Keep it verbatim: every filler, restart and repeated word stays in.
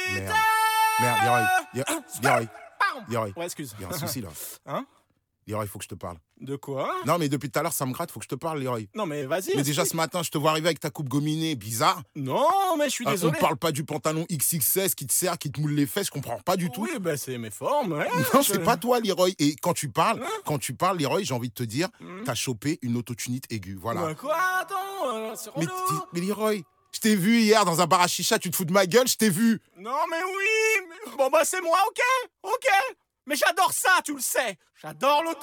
Merde. Merde, Leroy. Yo- Leroy. Pardon. Leroy. Ouais, excuse. Il y a un souci là. Hein? Leroy, il faut que je te parle. De quoi? Non, mais depuis tout à l'heure, ça me gratte, faut que je te parle, Leroy. Non, mais vas-y. Mais déjà explique. ce matin, je te vois arriver avec ta coupe gominée, bizarre. Non, mais je suis Ah, on désolé. parle pas du pantalon X X S qui te sert, qui te moule les fesses, je comprends pas du tout. Oui, bah c'est mes formes. Ouais, Non, je- c'est pas toi, Leroy. Et quand tu parles, Hein quand tu parles, Leroy, j'ai envie de te dire, Hmm. t'as chopé une autotunite aiguë. Voilà. Bah quoi? Attends, euh, c'est Mais, relou. t'es- mais Leroy, je t'ai vu hier dans un bar à chicha, tu te fous de ma gueule, je t'ai vu. Non, mais oui. mais- Bon, bah c'est moi, ok? Ok. Mais j'adore ça, tu le sais. J'adore l'auto.